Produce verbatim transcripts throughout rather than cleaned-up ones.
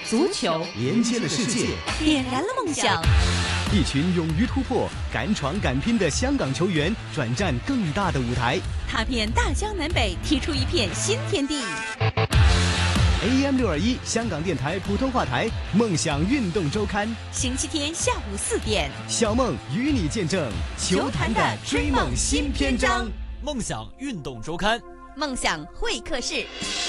足球连接了世界， 点燃了梦想。 一群勇于突破、敢闯敢拼的香港球员转战更大的舞台， 踏遍大江南北，踢出一片新天地。 A M 六二一香港电台普通话台《梦想运动周刊》， 星期天下午四点， 小梦与你见证球坛的追梦新篇章。 梦想运动周刊， 梦想会客室。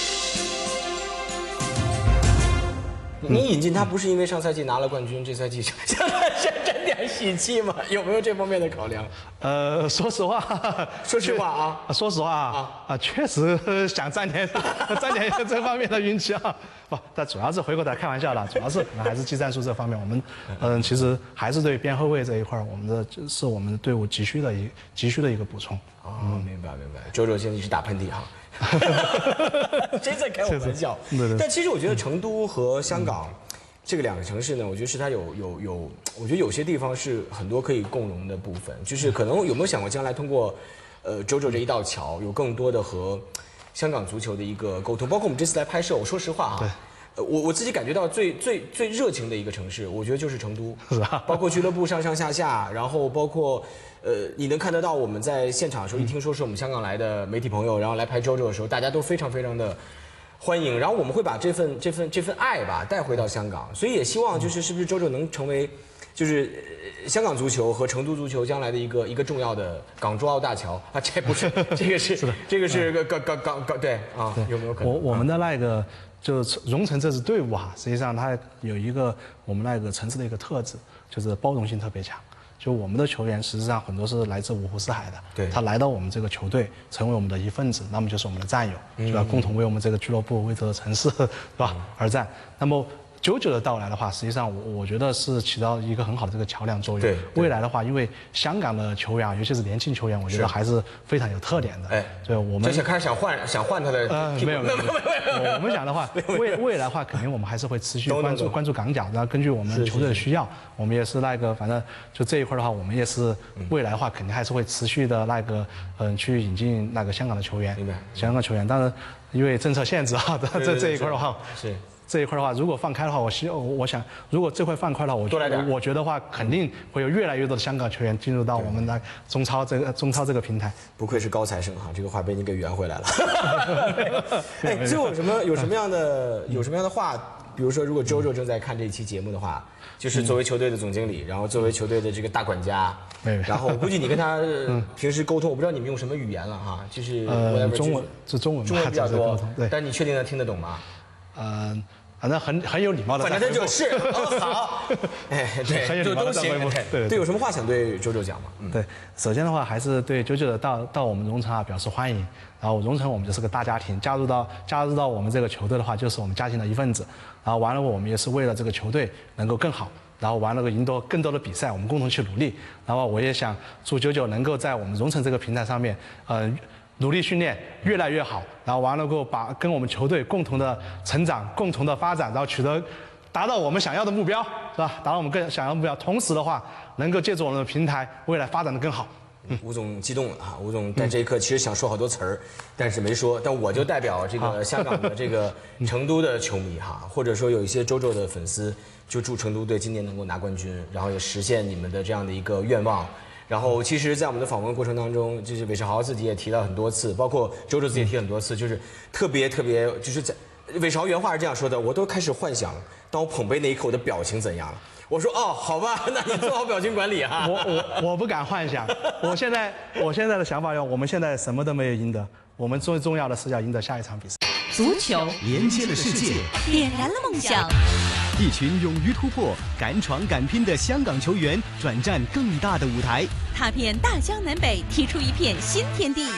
你引进他不是因为上赛季拿了冠军，这赛季想想沾点喜气吗？有没有这方面的考量？ 呃，说实话， 说实话啊， 说实话啊啊，确实想沾点沾点这方面的运气啊。不，但主要是回过头来开玩笑了，主要是可能还是技战术这方面，我们嗯，其实还是对边后卫这一块，我们的是我们队伍急需的一急需的一个补充。 哦，明白明白。周周现在一直打喷嚏哈。谁在开我玩笑？ 对对。 但其实我觉得成都和香港这个两个城市呢，我觉得是它有有有，我觉得有些地方是很多可以共融的部分。就是可能有没有想过将来通过呃周周这一道桥，有更多的和香港足球的一个沟通？包括我们这次来拍摄，我说实话哈。呃，我我自己感觉到最最最热情的一个城市，我觉得就是成都， 是吧？ 包括俱乐部上上下下，然后包括，呃，你能看得到我们在现场的时候，一听说是我们香港来的媒体朋友，然后来拍周周的时候，大家都非常非常的欢迎，然后我们会把这份这份这份爱吧带回到香港，所以也希望就是是不是周周能成为，就是香港足球和成都足球将来的一个一个重要的港珠澳大桥啊，这不是这个是这个是个港港港港对啊，有没有可能？ 我我们的那个。就是蓉城这支队伍啊，实际上它有一个我们那个城市的一个特质，就是包容性特别强。就我们的球员，实际上很多是来自五湖四海的， 对， 他来到我们这个球队，成为我们的一份子，那么就是我们的战友，对吧？共同为我们这个俱乐部、为这个城市，对吧？而战。那么九九的到来的话，实际上我我觉得是起到一个很好的这个桥梁作用。 对， 未来的话，因为香港的球员，尤其是年轻球员，我觉得还是非常有特点的。 哎， 对，我们就开始想换想换他的。 呃，没有没有没有。我们想的话，未未来的话，肯定我们还是会持续关注关注港甲，然后根据我们球队的需要，我们也是那个，反正就这一块的话，我们也是未来的话，肯定还是会持续的那个嗯去引进那个香港的球员， 明白？ 香港球员，但是因为政策限制啊，这这一块的话是。 这一块的话，如果放开的话，我希我想，如果这块放开的话，我我觉得话肯定会有越来越多的香港球员进入到我们的中超这个中超这个平台。 不愧是高材生哈，这个话被你给圆回来了。哎，最后有什么有什么样的有什么样的话？比如说，如果周周正在看这一期节目的话，就是作为球队的总经理，然后作为球队的这个大管家，然后我估计你跟他平时沟通，我不知道你们用什么语言了哈，就是呃中文是中文， 中文比较多， 对。 但你确定他听得懂吗？ 嗯。反正很很有礼貌的， 反正他就是哦好，哎对，就都行，对对，有什么话想对周周讲吗？ 嗯，对，首先的话还是对九九的到到我们蓉城啊表示欢迎，然后蓉城我们就是个大家庭，加入到加入到我们这个球队的话，就是我们家庭的一份子，然后完了我们也是为了这个球队能够更好，然后完了赢得更多的比赛，我们共同去努力，然后我也想祝九九能够在我们蓉城这个平台上面，呃。努力训练，越来越好，然后完了过后把跟我们球队共同的成长、共同的发展，然后取得达到我们想要的目标，是吧？达到我们更想要的目标，同时的话，能够借助我们的平台，未来发展的更好。 嗯，吴总激动了啊！吴总在这一刻其实想说好多词儿，但是没说。但我就代表这个香港的这个成都的球迷哈，或者说有一些周周的粉丝，就祝成都队今年能够拿冠军，然后也实现你们的这样的一个愿望。然后，其实，在我们的访问过程当中，就是韦世豪自己也提到很多次，包括周周自己也提很多次，就是特别特别，就是在韦世豪原话是这样说的：我都开始幻想，当我捧杯那一刻，我的表情怎样了。我说哦，好吧，那你做好表情管理啊。 我我我不敢幻想，我现在我现在的想法要，我们现在什么都没有赢得，我们最重要的是要赢得下一场比赛。 足球连接了世界， 点燃了梦想。 一群勇于突破、敢闯敢拼的香港球员转战更大的舞台， 踏遍大江南北，踢出一片新天地。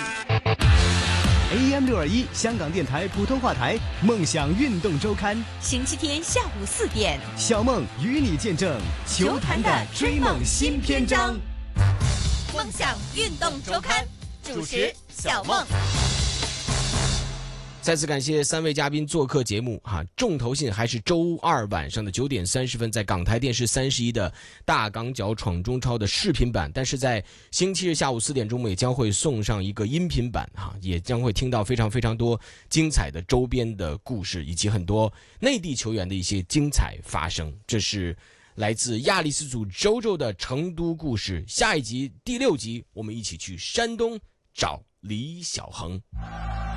A M 六二一香港电台普通话台《梦想运动周刊》， 星期天下午四点， 小梦与你见证球坛的追梦新篇章。 梦想运动周刊主持小梦。 再次感谢三位嘉宾做客节目哈，重头戏还是周二晚上的九点三十分，在港台电视三十一的大港脚闯中超的视频版，但是在星期日下午四点钟，我们也将会送上一个音频版哈，也将会听到非常非常多精彩的周边的故事，以及很多内地球员的一些精彩发生。这是来自亚里斯组周周的成都故事。下一集第六集，我们一起去山东找李小恒。